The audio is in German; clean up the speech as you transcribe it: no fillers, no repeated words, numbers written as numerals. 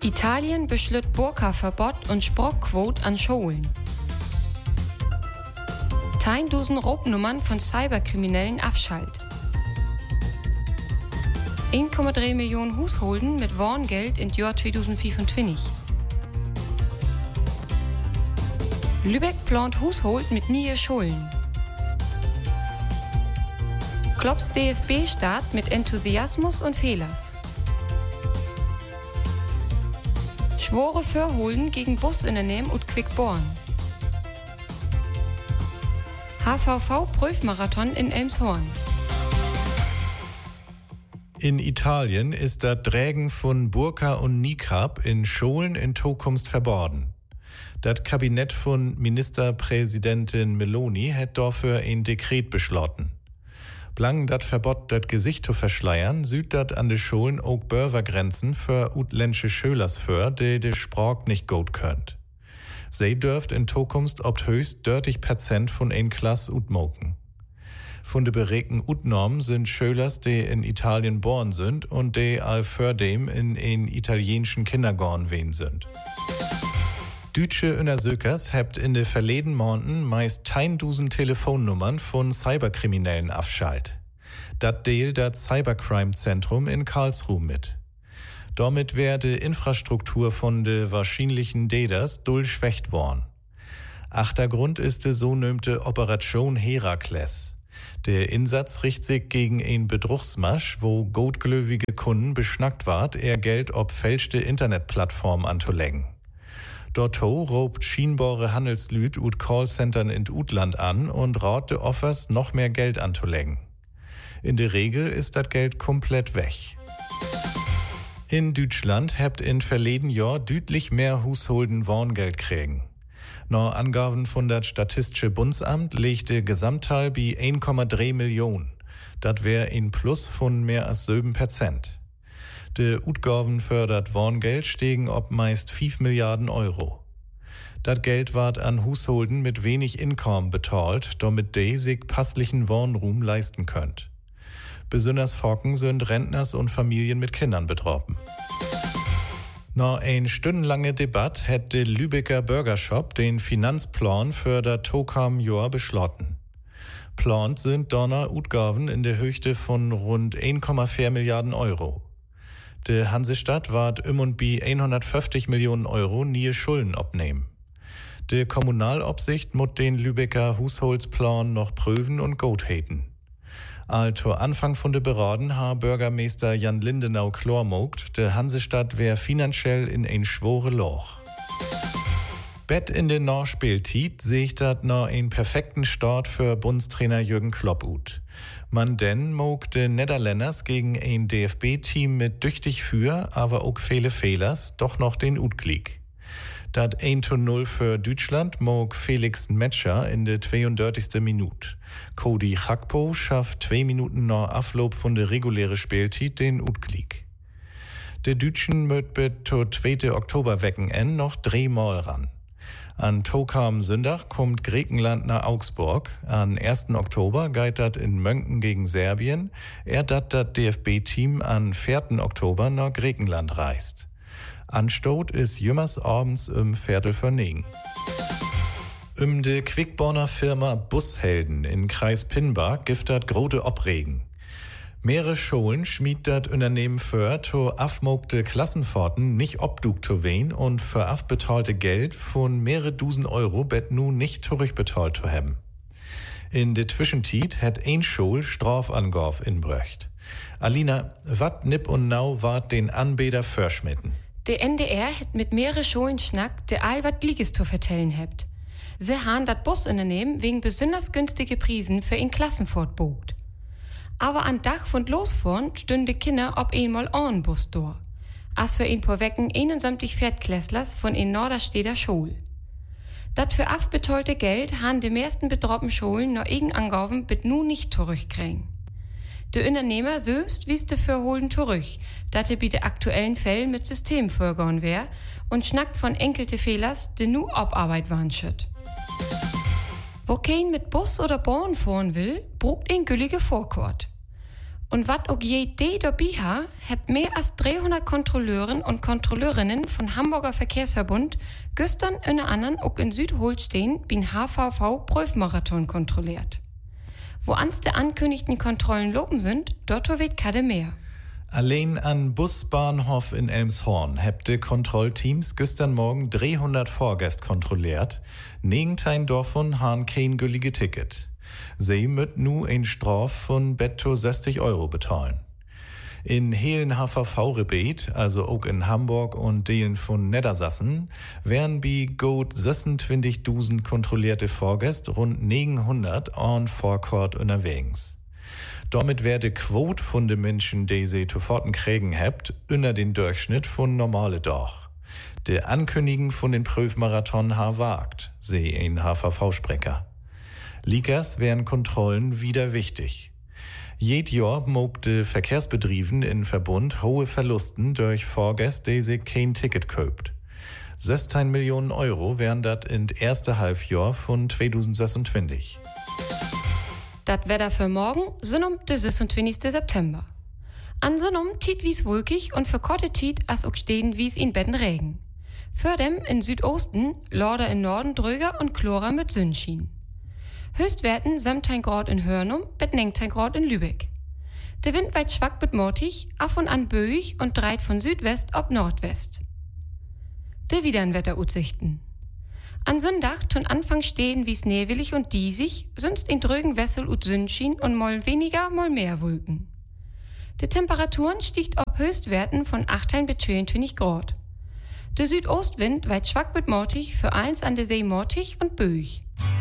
Italien beschlütt Burka-Verbot und Sprockquote an Schulen. 10.000 Raubnummern von Cyberkriminellen abschalt. 1,3 Millionen Haushalten mit Warngeld in Jahr 2025. Lübeck plant Haushalt mit neuen Schulen. Klopps DFB-Start mit Enthusiasmus und Fehlers. Schwore Verholen gegen Busunternehmen und Quickborn. HVV-Prüfmarathon in Elmshorn. In Italien ist das Trägen von Burka und Niqab in Schulen in Zukunft verboten. Das Kabinett von Ministerpräsidentin Meloni hat dafür ein Dekret beschlossen. Blang dat Verbot dat Gesicht zu verschleiern, süd dat an de Schulen auch Börvergrenzen für utländische Schülers für, die Sprach nicht gut könnt. Sie dürft in Zukunft ob höchst 30% von ein Klass utmoken. Von de beregten Utnormen sind Schülers, die in Italien geboren sind und die all fördem in ein italienischen Kindergarten wehen sind. Deutsche Untersökers habt in de verleden Monaten meist 10.000 Telefonnummern von Cyberkriminellen abschalt. Dat deelt das Cybercrime-Zentrum in Karlsruhe mit. Damit werde Infrastruktur von de wahrscheinlichen Täters durchschwächt worden. Achtergrund ist de sogenannte Operation Herakles. Der Insatz richtet sich gegen ein Betrugsmasch, wo gutgläubige Kunden beschnackt ward, ihr Geld ob fälschte Internetplattform anzulegen. Dort robt schienbare Handelslüd und Callcentern in Utland an und rat de Offers noch mehr Geld anzulegen. In der Regel ist das Geld komplett weg. In Deutschland habt in verleden Jahr deutlich mehr Hausholden Warngeld kriegen. Nach Angaben von das Statistische Bundesamt legte Gesamtteil bei 1,3 Millionen. Das wär ein Plus von mehr als 7%. De Utgaben für das Warngeld stegen ob meist 5 Milliarden Euro. Das Geld ward an Hausholden mit wenig Einkommen betalt, damit die sich passlichen Warnruhm leisten könnt. Besonders Focken sind Rentners und Familien mit Kindern betroffen. Nach ein stundenlange Debatte hat der Lübecker Burgershop den Finanzplan für das Tokam-Jahr beschlossen. Plant sind Donner Utgaben in der Höhe von rund 1,4 Milliarden Euro. Die Hansestadt ward und bi 150 Millionen Euro nie Schulden abnehmen. Die Kommunalobsicht muss den Lübecker Haushaltsplan noch prüfen und gut heten. Also Anfang von der Beraden ha Bürgermeister Jan Lindenau klarmogt, de Hansestadt wär finanziell in ein schwore Loch. Bett in den Nachspieltiet seht dat noch einen perfekten Start für Bundestrainer Jürgen Klopp ut. Man denn mog de Niederländers gegen ein DFB-Team mit düchtig für, aber auch viele Fehlers, doch noch den Utklick. Dat 1:0 für Deutschland mog Felix Metscher in der 32. Minute. Cody Gakpo schafft 2 Minuten nach Aflob von der reguläre Spieltiet den Utklick. De Deutschen möt bis zur 2. Oktober wecken noch 3 Mal ran. An Tokam Sonntag kommt Griechenland nach Augsburg. Am 1. Oktober geht dat in Mönken gegen Serbien. Dat DFB-Team am 4. Oktober nach Griechenland reist. Anstoot ist jümmers abends Viertel vor 9. De Quickborner Firma Bushelden in Kreis Pinbach gibt dat grote Opregen. Mehrere Schulen schmied dat Unternehmen für to afmogte Klassenfahrten nicht obduk zu wehen und für afbetalte Geld von mehrere Dusen Euro bet nu nicht zurückbetalt zu haben. In de Zwischentiet hat ein Schul Strafangauf inbröcht. Alina, wat nipp und nau wart den Anbieter verschmitten? Der NDR hat mit mehrere Schulen schnackt, der all wat Liges zu vertellen habt. Sie han dat Busunternehmen wegen besonders günstige Prisen für in Klassenfahrt bogt. Aber an Dach von losfahren stünde Kinder ob einmal an Bus door. As für ein paar Wecken 71 Viertklässlers von in Nordersteder Schul. Dat für afbetalte Geld han de meisten betroffenen Schulen noch irgend angaben bit nu nicht zurückkriegen. Der Unternehmer selbst wieste für holen zurück, dat er bei de aktuellen Fällen mit System vorgegangen wär und schnackt von enkelte Fehlers, de nu Abarbeit waren schütt. Wo kein mit Bus oder Bahn fahren will, brugt ein güllige Vorkort. Und wat auch je dabei ha, hebt mehr als 300 Kontrolleuren und Kontrolleurinnen von Hamburger Verkehrsverbund gestern unter anderem auch in Südholstein bin HVV Prüfmarathon kontrolliert. Wo ans der ankündigten Kontrollen loben sind, dort wird keine mehr. Allein an Busbahnhof in Elmshorn hebte Kontrollteams gestern Morgen 300 Fahrgäste kontrolliert. 19 davon haben kein gültige Ticket. Sie müssen nu ein Straf von betto 60 € bezahlen. In helen HVV-Rebet, also auch in Hamburg und Delen von Niedersassen, wären bei gut 26.000 kontrollierte Fahrgäste rund 900 an Vorkort unterwegs. Damit wäre die Quote von den Menschen, die sie zuforten kriegen habt, unter den Durchschnitt von normale Doch. Der Ankündigen von den Prüfmarathon wagt, sehe ein HVV-Sprecher. Likas wären Kontrollen wieder wichtig. Jed Jahr mobte Verkehrsbetrieben in Verbund hohe Verlusten durch Fahrgäste, die sich kein Ticket kauft. 16 Millionen € wären das in erste Halbjahr von 2026. Das Wetter für morgen sind der 26. September. An Sonnum tiet wie's wolkig und für korte Tiet as auch stehen wie's in Betten Regen. Für dem in Südosten, Lorder in Norden dröger und Chlora mit Sonnenschein. Höchstwerten 17 Grad in Hörnum, bet 19 Grad in Lübeck. Der Wind weit schwach bet mortig, af und an böig und dreit von Südwest ob Nordwest. De widern Wetteraussichten. An Sonntag tun Anfang stehen wie's nebelig und diesig, sonst in drögen Wessel und Sonnenschein und mal weniger, mal mehr Wolken. Die Temperaturen stiegt ob Höchstwerten von 18 bis 22 Grad. Der Südostwind weit schwach bet mortig, für eins an der See mortig und böig.